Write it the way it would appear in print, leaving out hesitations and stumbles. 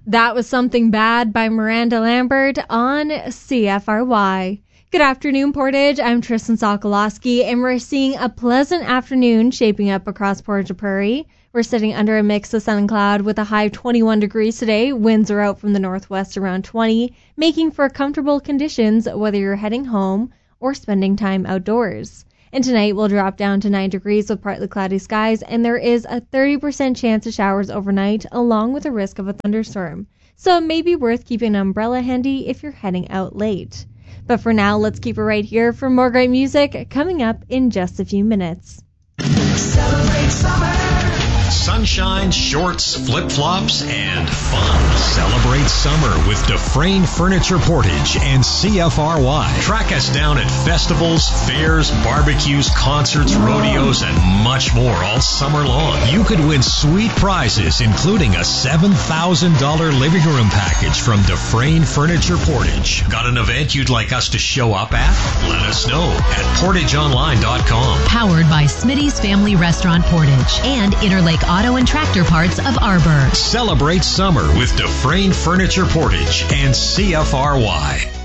That was Something Bad by Miranda Lambert on CFRY. Good afternoon, Portage. I'm Tristan Sokolowski, and we're seeing a pleasant afternoon shaping up across Portage la Prairie. We're sitting under a mix of sun and cloud with a high of 21 degrees today. Winds are out from the northwest around 20, making for comfortable conditions whether you're heading home or spending time outdoors. And tonight we'll drop down to 9 degrees with partly cloudy skies, and there is a 30% chance of showers overnight, along with a risk of a thunderstorm. So it may be worth keeping an umbrella handy if you're heading out late. But for now, let's keep it right here for more great music coming up in just a few minutes. Celebrate summer! Sunshine, shorts, flip-flops, and fun. Celebrate summer with Dufresne Furniture Portage and CFRY. Track us down at festivals, fairs, barbecues, concerts, rodeos, and much more all summer long. You could win sweet prizes, including a $7,000 living room package from Dufresne Furniture Portage. Got an event you'd like us to show up at? Let us know at portageonline.com. Powered by Smitty's Family Restaurant Portage and Interlake Auto and Tractor Parts of Arbor. Celebrate summer with Dufresne Furniture Portage and CFRY.